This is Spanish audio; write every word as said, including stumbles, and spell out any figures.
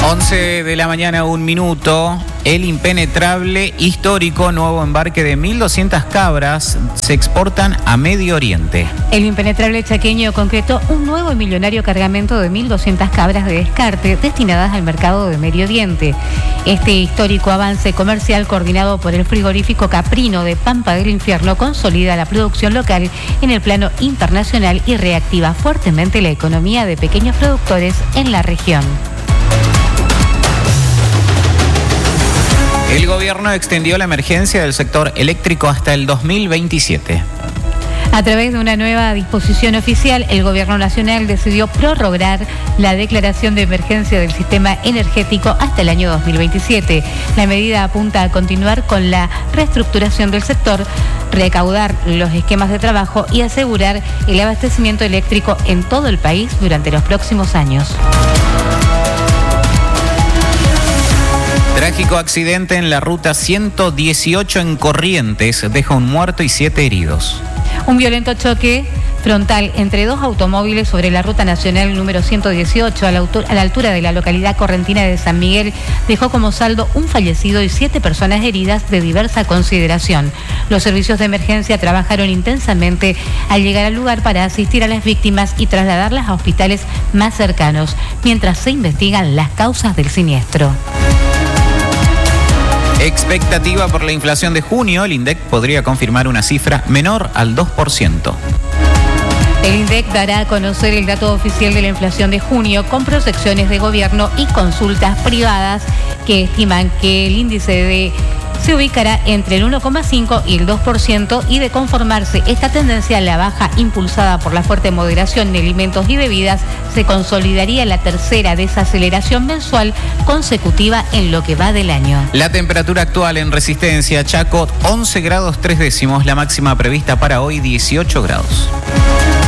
once de la mañana, un minuto. El impenetrable histórico nuevo embarque de mil doscientas cabras se exportan a Medio Oriente. El impenetrable chaqueño concretó un nuevo y millonario cargamento de mil doscientas cabras de descarte destinadas al mercado de Medio Oriente. Este histórico avance comercial coordinado por el frigorífico Caprino de Pampa del Infierno consolida la producción local en el plano internacional y reactiva fuertemente la economía de pequeños productores en la región. El gobierno extendió la emergencia del sector eléctrico hasta el dos mil veintisiete. A través de una nueva disposición oficial, el Gobierno Nacional decidió prorrogar la declaración de emergencia del sistema energético hasta el año dos mil veintisiete. La medida apunta a continuar con la reestructuración del sector, recaudar los esquemas de trabajo y asegurar el abastecimiento eléctrico en todo el país durante los próximos años. Trágico accidente en la ruta ciento dieciocho en Corrientes deja un muerto y siete heridos. Un violento choque frontal entre dos automóviles sobre la ruta nacional número ciento dieciocho a la, a la altura de la localidad correntina de San Miguel dejó como saldo un fallecido y siete personas heridas de diversa consideración. Los servicios de emergencia trabajaron intensamente al llegar al lugar para asistir a las víctimas y trasladarlas a hospitales más cercanos, mientras se investigan las causas del siniestro. Expectativa por la inflación de junio, el INDEC podría confirmar una cifra menor al dos por ciento. El INDEC dará a conocer el dato oficial de la inflación de junio con proyecciones de gobierno y consultas privadas que estiman que el índice de se ubicará entre el uno coma cinco y el dos por ciento y de conformarse esta tendencia a la baja impulsada por la fuerte moderación de alimentos y bebidas, se consolidaría la tercera desaceleración mensual consecutiva en lo que va del año. La temperatura actual en Resistencia, Chaco, once grados tres décimos, la máxima prevista para hoy dieciocho grados.